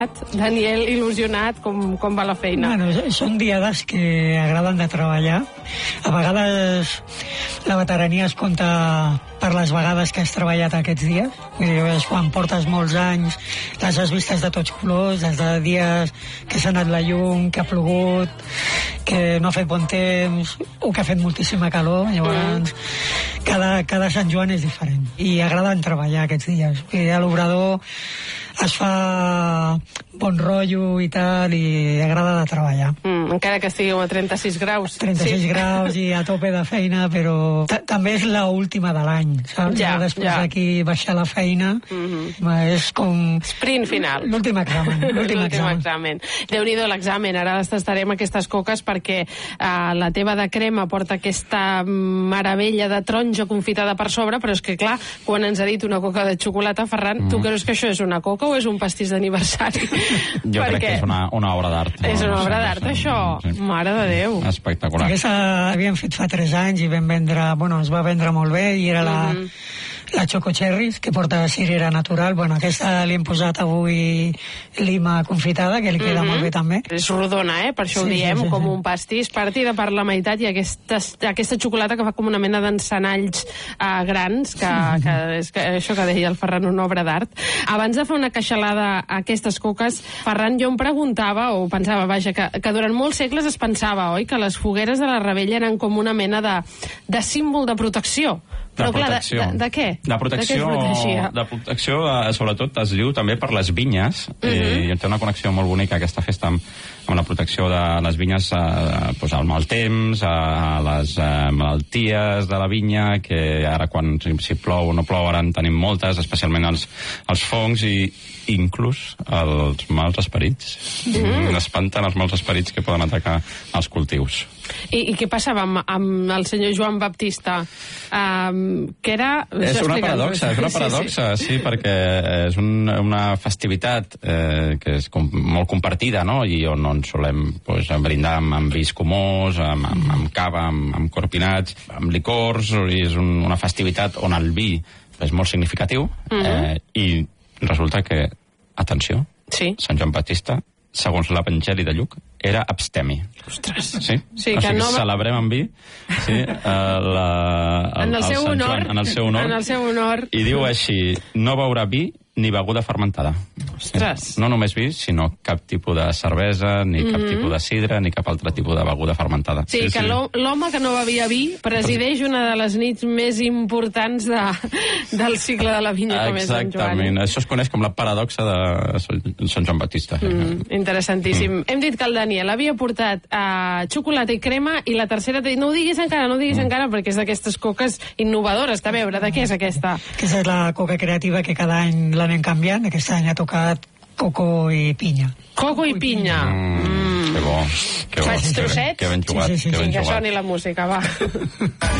Daniel, il·lusionat, com va la feina? Bueno, són diades que agraden de treballar. A vegades la veterania es compta per les vegades que has treballat aquests dies. És quan portes molts anys, les has vistes de tots colors, des de dies que s'ha anat la llum, que ha plogut, que no ha fet bon temps, o que ha fet moltíssima calor. Llavors, cada Sant Joan és diferent. I agraden treballar aquests dies. A l'obrador es fa bon rotllo i tal, i agrada de treballar. Encara que estigueu a 36 graus. 36 graus i a tope de feina, però també és l'última de l'any, saps? Després d'aquí baixar la feina, és com... Sprint final. L'últim examen. L'últim examen. Déu-n'hi-do l'examen. Ara les tastarem aquestes coques perquè la teva de crema porta aquesta meravella de taronja confitada per sobre, però és que, clar, quan ens ha dit una coca de xocolata, Ferran, tu creus que això és una coca o és un pastís d'aniversari? Jo crec que és una obra d'art. És una obra d'art, això? Mare de Déu. Espectacular. Aquesta havíem fet fa 3 anys i vam vendre, es va vendre molt bé, i era la Choco Cherries, que porta cirera natural. Aquesta li hem posat avui lima confitada, que li queda molt bé també. És rodona, per això ho diem, com un pastís, partida per la meitat, i aquesta xocolata que fa com una mena d'encenalls grans, que és això que deia el Ferran, una obra d'art. Abans de fer una queixalada a aquestes coques, Ferran, jo em preguntava, o pensava, vaja, que durant molts segles es pensava, oi, que les fogueres de la Rebella eren com una mena de símbol de protecció. Però, clar, de què? De protecció, sobretot, es diu també per les vinyes, i té una connexió molt bonica aquesta festa amb la protecció de les vinyes al mal temps, a les malalties de la vinya, que ara quan si plou o no plou, ara en tenim moltes, especialment els fongs i inclús els mals esperits. Espanten els mals esperits que poden atacar els cultius. I què passava amb el senyor Joan Baptista? Que era... És una paradoxa, sí, perquè és una festivitat que és molt compartida, no?, i on solem brindar amb vi escumós, amb cava, amb corpinats, amb licors, i és una festivitat on el vi és molt significatiu, i resulta que, atenció, Sant Joan Baptista, segons l'Evangeli de Lluc, era abstemi. Ostres! Sí, que no... celebrem amb vi, en el seu honor, i diu així: no beurà vi ni beguda fermentada. Ostres! No només vi, sinó cap tipus de cervesa, ni cap tipus de sidra, ni cap altre tipus de beguda fermentada. Sí, que l'home que no bevia vi presideix una de les nits més importants del cicle de la vinya, com és Sant Joan. Exactament. Això es coneix com la paradoxa de Sant Joan Baptista. Interessantíssim. Hem dit que el Daniel havia portat xocolata i crema, i la tercera t'ha dit: no ho diguis encara, perquè és d'aquestes coques innovadores. A veure, de què és aquesta? Aquesta és la coca creativa que cada any l'anem canviant. Aquest any ha tocat coco i pinya. Coco i pinya. Que bo. Faig trossets? Que ben jugat. Que soni la música, va.